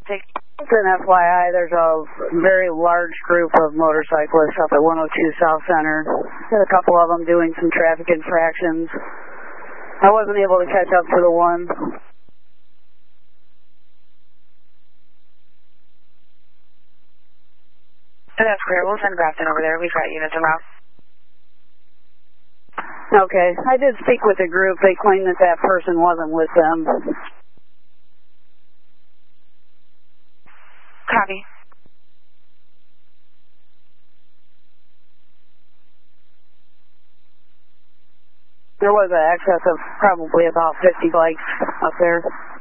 Take. It's an FYI, there's a very large group of motorcyclists up at 102 South Center. Got a couple of them doing some traffic infractions. I wasn't able to catch up to the one. That's clear. We'll send Grafton over there. We've got units en route. Okay. I did speak with the group. They claimed that that person wasn't with them. Copy. There was an excess of probably about 50 bikes up there.